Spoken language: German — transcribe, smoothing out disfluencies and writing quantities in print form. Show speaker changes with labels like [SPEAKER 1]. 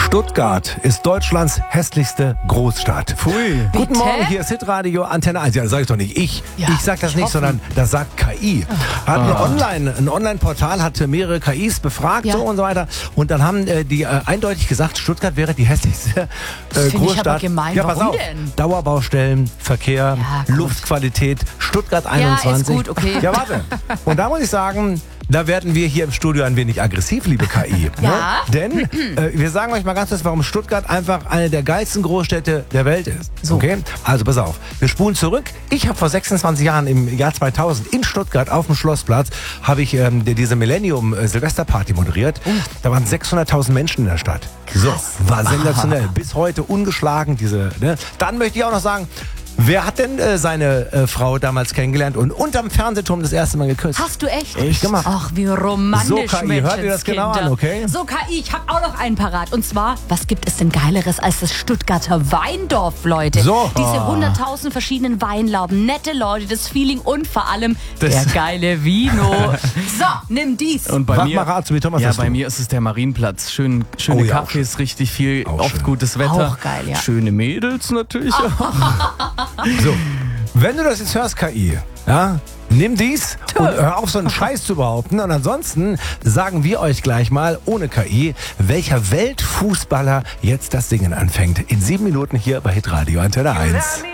[SPEAKER 1] Stuttgart ist Deutschlands hässlichste Großstadt.
[SPEAKER 2] Pfui.
[SPEAKER 1] Guten Morgen, hier ist Hitradio Antenne 1. Ja, das sage ich doch nicht ich.
[SPEAKER 2] Ja,
[SPEAKER 1] ich sage das nicht, sondern das sagt KI. Ein Online-Portal hat mehrere KIs befragt so und so weiter. Und dann haben die eindeutig gesagt, Stuttgart wäre die hässlichste
[SPEAKER 2] Finde
[SPEAKER 1] Großstadt.
[SPEAKER 2] ich aber gemein.
[SPEAKER 1] Ja, pass
[SPEAKER 2] Warum
[SPEAKER 1] auf.
[SPEAKER 2] denn?
[SPEAKER 1] Dauerbaustellen, Verkehr,
[SPEAKER 2] Ja, gut.
[SPEAKER 1] Luftqualität, Stuttgart 21.
[SPEAKER 2] Ja, ist gut, okay.
[SPEAKER 1] Ja, warte. Und da muss ich sagen, da werden wir hier im Studio ein wenig aggressiv, liebe KI.
[SPEAKER 2] Ja.
[SPEAKER 1] Ne? Denn wir sagen euch mal ganz kurz, warum Stuttgart einfach eine der geilsten Großstädte der Welt ist.
[SPEAKER 2] So.
[SPEAKER 1] Okay? Also pass auf, wir spulen zurück. Ich habe vor 26 Jahren im Jahr 2000 in Stuttgart auf dem Schlossplatz habe ich diese Millennium-Silvesterparty moderiert. Da waren 600.000 Menschen in der Stadt. So, war sensationell. Bis heute ungeschlagen diese. Ne? Dann möchte ich auch noch sagen, wer hat denn seine Frau damals kennengelernt und unterm Fernsehturm das erste Mal geküsst?
[SPEAKER 2] Hast du echt?
[SPEAKER 1] Echt gemacht.
[SPEAKER 2] Ach, wie romantisch,
[SPEAKER 1] So, KI, hört ihr das genau an, okay?
[SPEAKER 2] So, KI, ich habe auch noch einen parat. Und zwar, was gibt es denn Geileres als das Stuttgarter Weindorf, Leute?
[SPEAKER 1] So.
[SPEAKER 2] Diese 100.000 verschiedenen Weinlauben, nette Leute, das Feeling und vor allem der geile Vino. So, nimm dies.
[SPEAKER 3] Und bei
[SPEAKER 1] Mach
[SPEAKER 3] mir,
[SPEAKER 1] mal Rat zu, wie Thomas
[SPEAKER 3] ja,
[SPEAKER 1] hast
[SPEAKER 3] bei
[SPEAKER 1] du?
[SPEAKER 3] mir ist es der Marienplatz. Schöne
[SPEAKER 1] Oh ja, auch
[SPEAKER 3] Cafés, richtig viel,
[SPEAKER 1] Auch
[SPEAKER 3] oft
[SPEAKER 1] schön.
[SPEAKER 3] gutes Wetter.
[SPEAKER 2] Auch geil, ja.
[SPEAKER 3] Schöne Mädels natürlich.
[SPEAKER 1] So, wenn du das jetzt hörst, KI, ja, nimm dies und hör auf, so einen Scheiß zu behaupten. Und ansonsten sagen wir euch gleich mal, ohne KI, welcher Weltfußballer jetzt das Singen anfängt. In 7 Minuten hier bei Hitradio Antenne 1.